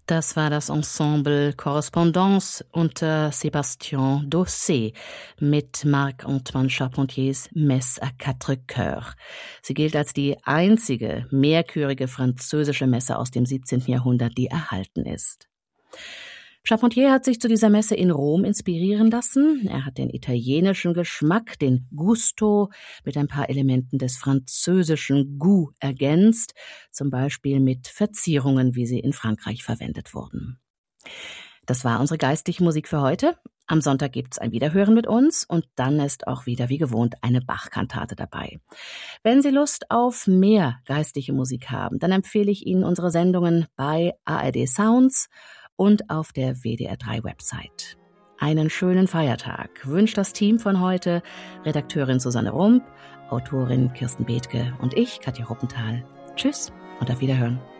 Das war das Ensemble Correspondance unter Sébastien Dossé mit Marc-Antoine Charpentiers Messe à quatre chœurs. Sie gilt als die einzige mehrchörige französische Messe aus dem 17. Jahrhundert, die erhalten ist. Charpentier hat sich zu dieser Messe in Rom inspirieren lassen. Er hat den italienischen Geschmack, den Gusto, mit ein paar Elementen des französischen Goût ergänzt, zum Beispiel mit Verzierungen, wie sie in Frankreich verwendet wurden. Das war unsere geistliche Musik für heute. Am Sonntag gibt's ein Wiederhören mit uns und dann ist auch wieder wie gewohnt eine Bach-Kantate dabei. Wenn Sie Lust auf mehr geistliche Musik haben, dann empfehle ich Ihnen unsere Sendungen bei ARD Sounds und auf der WDR3-Website. Einen schönen Feiertag wünscht das Team von heute, Redakteurin Susanne Rump, Autorin Kirsten Bethke und ich, Katja Ruppenthal. Tschüss und auf Wiederhören.